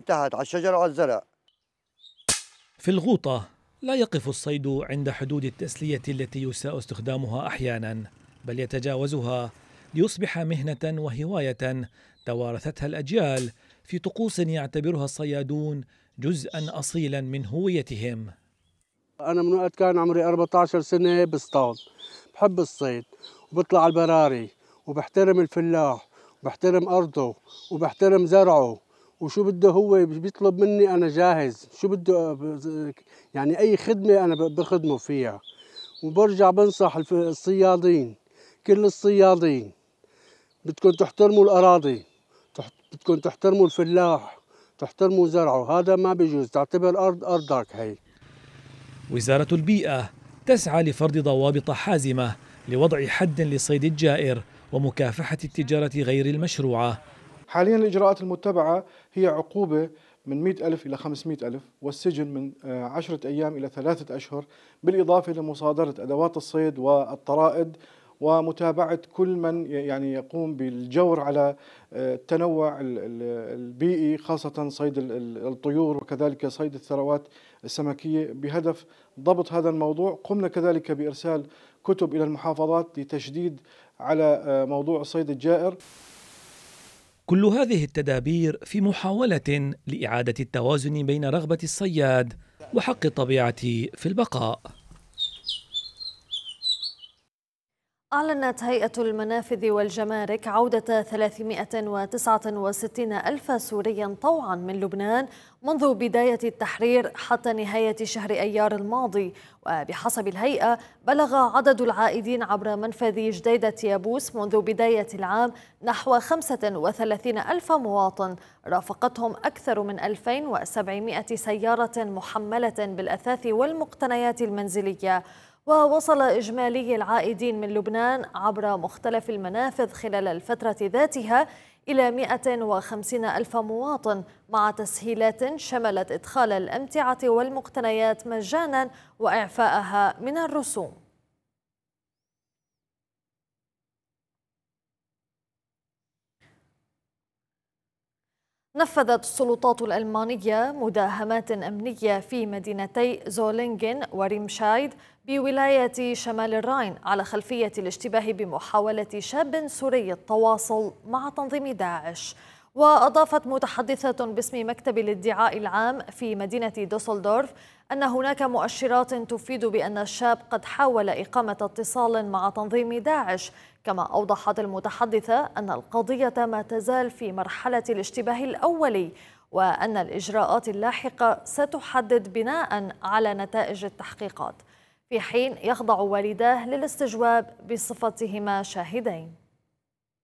تحت على الشجر وعلى الزرع. في الغوطة لا يقف الصيد عند حدود التسلية التي يساء استخدامها أحيانا، بل يتجاوزها ليصبح مهنة وهواية توارثتها الأجيال في طقوس يعتبرها الصيادون جزءا أصيلا من هويتهم. أنا من وقت كان عمري 14 سنة بصطاد، بحب الصيد وبطلع على البراري وبحترم الفلاح وبحترم أرضه وبحترم زرعه، وشو بده هو بيطلب مني أنا جاهز، شو بده يعني أي خدمة أنا بخدمه فيها. وبرجع بنصح الصيادين، كل الصيادين بدكم تحترموا الأراضي، بدكم تحترموا الفلاح، تحترموا زرعه، هذا ما بيجوز، تعتبر أرض أرضك هي. وزارة البيئة تسعى لفرض ضوابط حازمة لوضع حد للصيد الجائر ومكافحة التجارة غير المشروعة. حاليا الإجراءات المتبعة هي عقوبة من 100,000 إلى 500,000، والسجن من 10 أيام إلى 3 أشهر، بالإضافة لمصادرة أدوات الصيد والطرائد ومتابعة كل من يعني يقوم بالجور على التنوع البيئي، خاصة صيد الطيور وكذلك صيد الثروات السمكية، بهدف ضبط هذا الموضوع. قمنا كذلك بإرسال كتب إلى المحافظات لتشديد على موضوع الصيد الجائر. كل هذه التدابير في محاولة لإعادة التوازن بين رغبة الصياد وحق الطبيعة في البقاء. أعلنت هيئة المنافذ والجمارك عودة 369 ألف سوري طوعا من لبنان منذ بداية التحرير حتى نهاية شهر أيار الماضي. وبحسب الهيئة بلغ عدد العائدين عبر منفذ جديدة يابوس منذ بداية العام نحو 35 ألف مواطن، رافقتهم أكثر من 2700 سيارة محملة بالأثاث والمقتنيات المنزلية. ووصل إجمالي العائدين من لبنان عبر مختلف المنافذ خلال الفترة ذاتها إلى 150 ألف مواطن، مع تسهيلات شملت إدخال الأمتعة والمقتنيات مجانا وإعفاءها من الرسوم. نفذت السلطات الألمانية مداهمات أمنية في مدينتي زولينغن وريمشايد بولاية شمال الراين على خلفية الاشتباه بمحاولة شاب سوري التواصل مع تنظيم داعش. وأضافت متحدثة باسم مكتب الادعاء العام في مدينة دوسلدورف أن هناك مؤشرات تفيد بأن الشاب قد حاول إقامة اتصال مع تنظيم داعش. كما أوضحت المتحدثة أن القضية ما تزال في مرحلة الاشتباه الأولي، وأن الإجراءات اللاحقة ستحدد بناء على نتائج التحقيقات، في حين يخضع والداه للاستجواب بصفتهما شاهدين.